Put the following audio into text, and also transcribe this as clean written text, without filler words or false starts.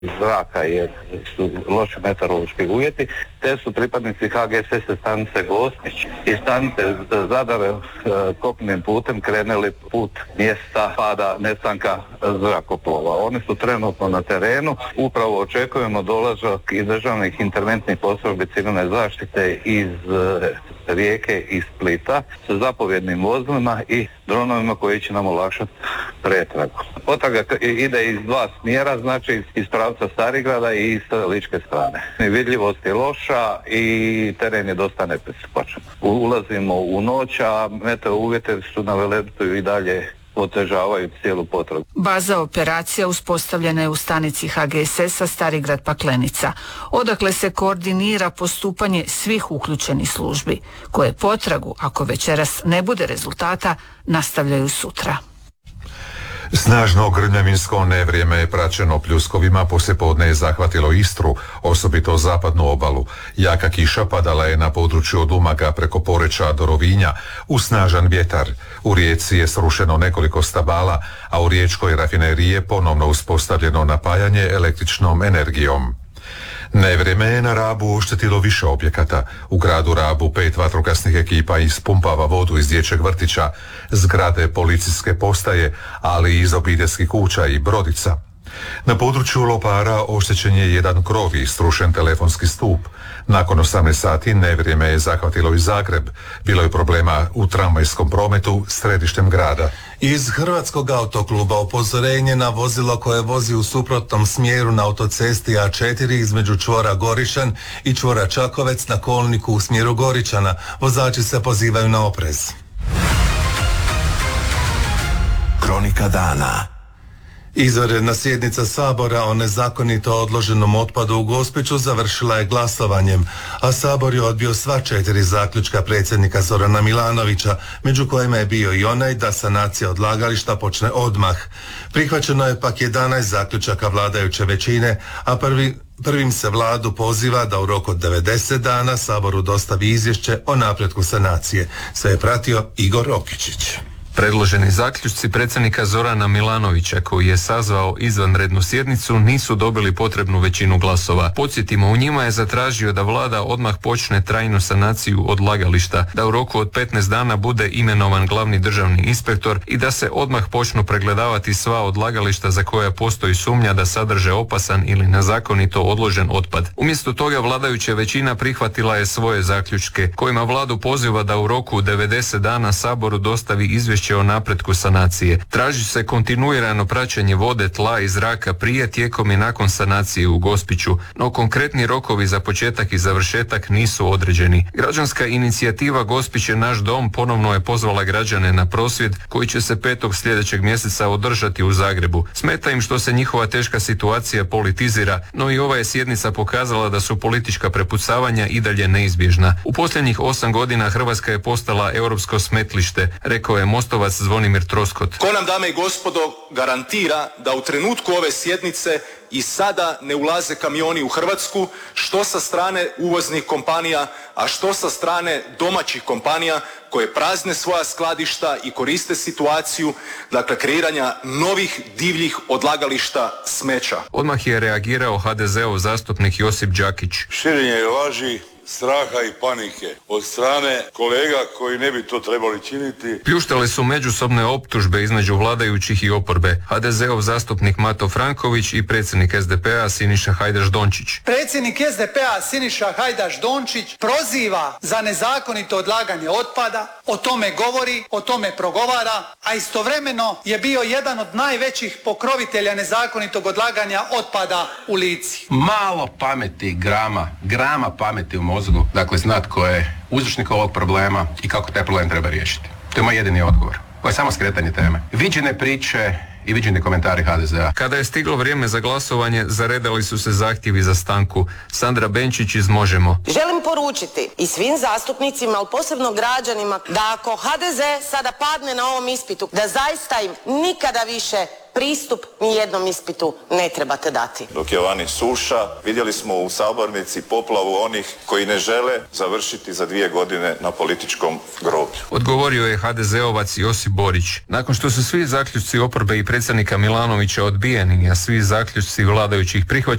zraka jer su loši meteorološki uvjeti, te su pripadnici HGSS stanice Gospić i stanice Zadar kopnenim putem krenuli put mjesta pada nestanka zrakoplova. Oni su trenutno na terenu, upravo očekujemo dolazak i državnih interventnih postrojbi civilne zaštite iz Rijeke i Splita sa zapovjednim vozilima i dronovima koji će nam olakšati pretragu. Potraga ide iz dva smjera, znači iz pravca Starigrada i iz ličke strane. Vidljivost je loša i teren je dosta nepristupačan. Ulazimo u noć, a meteo uvjete su na Velebitu i dalje otežavaju cijelu potragu. Baza operacija uspostavljena je u stanici HGSS-a Starigrad Paklenica, odakle se koordinira postupanje svih uključenih službi, koje potragu, ako večeras ne bude rezultata, nastavljaju sutra. Snažno grmljavinsko nevrijeme je praćeno pljuskovima, poslijepodne je zahvatilo Istru, osobito zapadnu obalu. Jaka kiša padala je na području od Umaga preko Poreča do Rovinja, uz snažan vjetar. U Rijeci je srušeno nekoliko stabala, a u riječkoj rafineriji je ponovno uspostavljeno napajanje električnom energijom. Nevrijeme je na Rabu oštetilo više objekata. U gradu Rabu 5 vatrogasnih ekipa ispumpava vodu iz dječjeg vrtića, zgrade policijske postaje, ali i iz obiteljskih kuća i brodica. Na području Lopara oštećen je jedan krov i srušen telefonski stup. Nakon 18 sati nevrijeme je zahvatilo i Zagreb. Bilo je problema u tramvajskom prometu središtem grada. Iz Hrvatskog autokluba upozorenje na vozilo koje vozi u suprotnom smjeru na autocesti A4 između čvora Goričan i čvora Čakovec na kolniku u smjeru Goričana. Vozači se pozivaju na oprez. Kronika dana. Izvanredna sjednica Sabora o nezakonito odloženom otpadu u Gospiću završila je glasovanjem, a Sabor je odbio sva 4 zaključka predsjednika Zorana Milanovića, među kojima je bio i onaj da sanacija odlagališta počne odmah. Prihvaćeno je pak 11 zaključaka vladajuće većine, a prvim se vladu poziva da u roku od 90 dana Saboru dostavi izvješće o napretku sanacije. Sve je pratio Igor Rokičić. Predloženi zaključci predsjednika Zorana Milanovića, koji je sazvao izvanrednu sjednicu, nisu dobili potrebnu većinu glasova. Podsjetimo, u njima je zatražio da vlada odmah počne trajnu sanaciju odlagališta, da u roku od 15 dana bude imenovan glavni državni inspektor i da se odmah počnu pregledavati sva odlagališta za koja postoji sumnja da sadrže opasan ili nezakonito odložen otpad. Umjesto toga vladajuća većina prihvatila je svoje zaključke, kojima vladu poziva da u roku 90 dana Saboru dostavi izvješće o napretku sanacije. Traži se kontinuirano praćenje vode, tla i zraka prije, tijekom i nakon sanacije u Gospiću, no konkretni rokovi za početak i završetak nisu određeni. Građanska inicijativa Gospić je naš dom ponovno je pozvala građane na prosvjed koji će se 5. sljedećeg mjeseca održati u Zagrebu. Smeta im što se njihova teška situacija politizira, no i ova je sjednica pokazala da su politička prepucavanja i dalje neizbježna. U posljednjih 8 godina Hrvatska je postala europsko smetlište, rekao je Mostovac Zvonimir Troskot. Ko nam, dame i gospodo, garantira da u trenutku ove sjednice i sada ne ulaze kamioni u Hrvatsku, što sa strane uvoznih kompanija, a što sa strane domaćih kompanija koje prazne svoja skladišta i koriste situaciju, dakle, kreiranja novih divljih odlagališta smeća. Odmah je reagirao HDZ-ov zastupnik Josip Đakić. Širenje laži, straha i panike od strane kolega koji ne bi to trebali činiti. Pljuštale su međusobne optužbe između vladajućih i oporbe. HDZ-ov zastupnik Mato Franković i predsjednik SDP-a Siniša Hajdaš Dončić. Predsjednik SDP-a Siniša Hajdaš Dončić proziva za nezakonito odlaganje otpada, o tome govori, o tome progovara, a istovremeno je bio jedan od najvećih pokrovitelja nezakonitog odlaganja otpada u Lici. Malo pameti, grama pameti u mozgu, dakle znat ko je uzročnik ovog problema i kako taj problem treba riješiti. To je moj jedini odgovor. Ovo je samo skretanje teme. Viđene priče i viđeni komentari HDZ-a. Kada je stiglo vrijeme za glasovanje, zaredali su se zahtjevi za stanku. Sandra Benčić iz Možemo. Želim poručiti i svim zastupnicima, ali posebno građanima, da ako HDZ sada padne na ovom ispitu, da zaista im nikada više pristup nijednom ispitu ne trebate dati. Dok je vani suša, vidjeli smo u sabornici poplavu onih koji ne žele završiti za 2 godine na političkom groblju. Odgovorio je HDZ-ovac Josip Borić. Nakon što su svi zaključci oporbe i predsjednika Milanovića odbijeni, a svi zaključci vladajućih prihvaćeni,